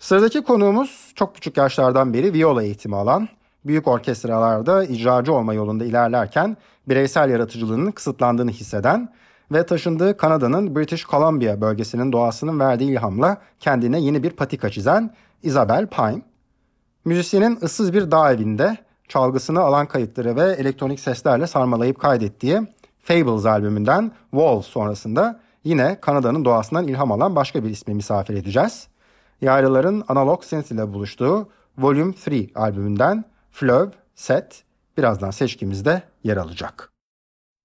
Sıradaki konuğumuz çok küçük yaşlardan beri viola eğitimi alan, büyük orkestralarda icracı olma yolunda ilerlerken bireysel yaratıcılığının kısıtlandığını hisseden ve taşındığı Kanada'nın British Columbia bölgesinin doğasının verdiği ilhamla kendine yeni bir patika çizen Isabelle Pine. Müzisyenin ıssız bir dağ evinde çalgısını alan kayıtları ve elektronik seslerle sarmalayıp kaydettiği Fables albümünden Walls sonrasında yine Kanada'nın doğasından ilham alan başka bir ismi misafir edeceğiz. Yaylıların analog synth ile buluştuğu Volume 3 albümünden Fleuve Set birazdan seçkimizde yer alacak.